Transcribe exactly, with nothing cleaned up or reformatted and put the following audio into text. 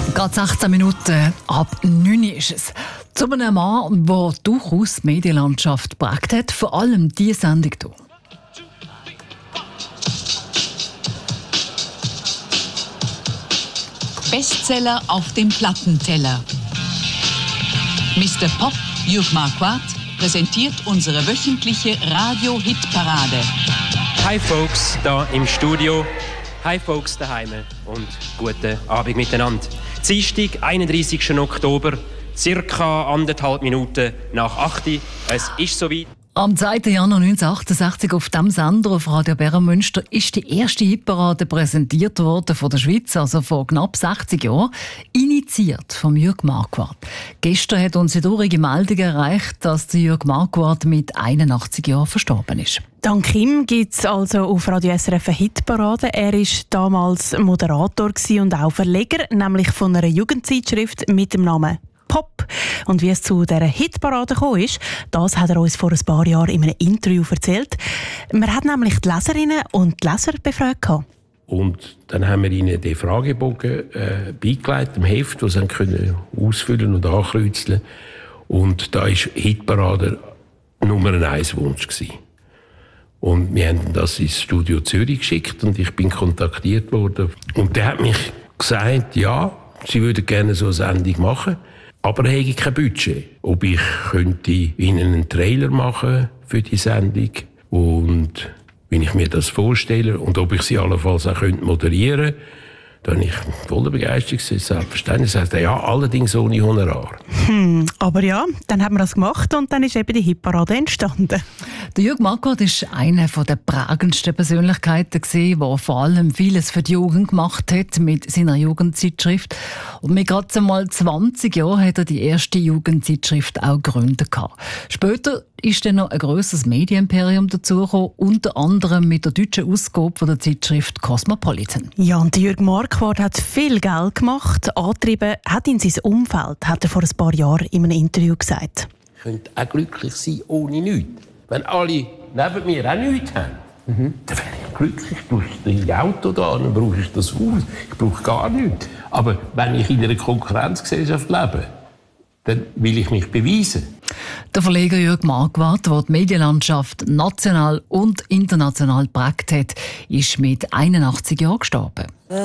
Gerade sechzehn Minuten ab neun ist es. Zu einem Mann, der durchaus die Medienlandschaft geprägt hat, vor allem diese Sendung hier. Bestseller auf dem Plattenteller. Mister Pop, Jürg Marquardt, präsentiert unsere wöchentliche Radio-Hit-Parade. Hi Folks, da im Studio. Hi Folks daheim und guten Abend miteinander. Dienstag, einunddreißigsten Oktober, circa anderthalb Minuten nach acht. Es ist soweit. Am zweiten Januar neunzehnhundertachtundsechzig auf diesem Sender auf Radio Bern Münster ist die erste Hitparade präsentiert worden von der Schweiz, also vor knapp sechzig Jahren, initiiert von Jürg Marquardt. Gestern hat uns die traurige Meldung erreicht, dass der Jürg Marquardt mit einundachtzig Jahren verstorben ist. Dank ihm gibt es also auf Radio S R F eine Hitparade. Er war damals Moderator und auch Verleger, nämlich von einer Jugendzeitschrift mit dem Namen Pop. Und wie es zu dieser Hitparade gekommen ist, das hat er uns vor ein paar Jahren in einem Interview erzählt. Man hat nämlich die Leserinnen und die Leser befragt. Und dann haben wir ihnen den Fragebogen äh, beigelegt, im Heft, das sie können ausfüllen und ankreuzeln. Und da war Hitparade Nummer eins Wunsch gewesen. Und wir haben das ins Studio Zürich geschickt und ich bin kontaktiert worden. Und der hat mich gesagt, ja, sie würden gerne so eine Sendung machen. Aber er hätte kein Budget. Ob ich könnte ihnen einen Trailer machen für die Sendung und wenn ich mir das vorstelle und ob ich sie allenfalls auch moderieren könnte, dann war ich voller Begeisterung. Selbstverständlich sagte er, ja, allerdings ohne Honorar. Hm, aber ja, dann haben wir das gemacht und dann ist eben die Hitparade entstanden. Der Jürg Marquardt war eine der prägendsten Persönlichkeiten, der vor allem vieles für die Jugend gemacht hat mit seiner Jugendzeitschrift. Und mit gerade einmal zwanzig Jahren hat er die erste Jugendzeitschrift auch gegründet. Später ist dann noch ein grosses Medienimperium dazugekommen, unter anderem mit der deutschen Ausgabe der Zeitschrift Cosmopolitan. Ja, und Jürg Marquardt hat viel Geld gemacht, angetrieben hat ihn sein Umfeld, hat er vor ein paar Jahren in einem Interview gesagt. Ich könnte auch glücklich sein ohne nichts. Wenn alle neben mir auch nichts haben, mhm. dann wäre ich glücklich. Du hast das Auto da, dann brauche ich das Haus. Ich brauche gar nichts. Aber wenn ich in einer Konkurrenzgesellschaft lebe, dann will ich mich beweisen. Der Verleger Jürg Marquardt, der die Medienlandschaft national und international geprägt hat, ist mit einundachtzig Jahren gestorben.